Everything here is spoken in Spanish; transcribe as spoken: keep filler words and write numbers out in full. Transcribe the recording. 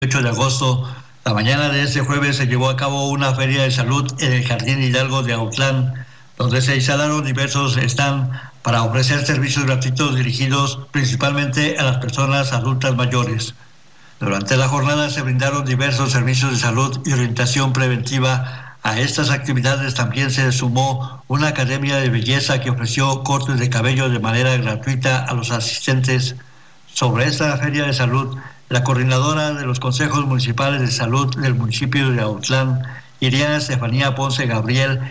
ocho de agosto, la mañana de este jueves se llevó a cabo una feria de salud en el Jardín Hidalgo de Autlán, donde se instalaron diversos stands para ofrecer servicios gratuitos dirigidos principalmente a las personas adultas mayores. Durante la jornada se brindaron diversos servicios de salud y orientación preventiva. A estas actividades también se sumó una academia de belleza que ofreció cortes de cabello de manera gratuita a los asistentes. Sobre esta feria de salud, la coordinadora de los consejos municipales de salud del municipio de Autlán, Iriana Estefanía Ponce Gabriel,